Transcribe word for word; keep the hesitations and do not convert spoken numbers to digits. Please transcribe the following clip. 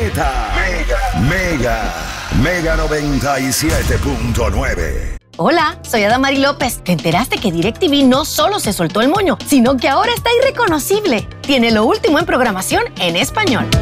Mega, Mega, Mega, Mega noventa y siete punto nueve. Hola, soy Adamari López. ¿Te enteraste que DirecTV no solo se soltó el moño, sino que ahora está irreconocible? Tiene lo último en programación en español.